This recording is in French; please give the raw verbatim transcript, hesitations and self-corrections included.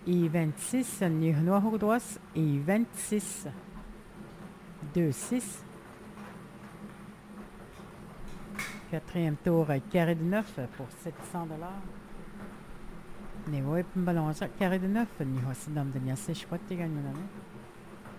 I vingt-six, ni noir droit, I vingt-six. deux six. Quatrième tour, carré de neuf pour sept cents dollars. Ni ouais, balance, carré de neuf, ni aussi dame de niasse, je crois que tu gagnes, madame.